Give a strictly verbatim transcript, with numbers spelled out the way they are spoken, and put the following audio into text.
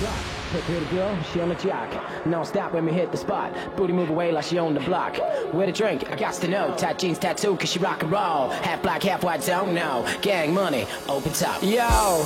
Pretty girl, she on the jock. Non stop when we hit the spot. Booty move away like she on the block. Where to drink? I got to know. Tight jeans, tattoo, cause she rock and roll. Half black, half white, don't know. Gang money, open top. Yo!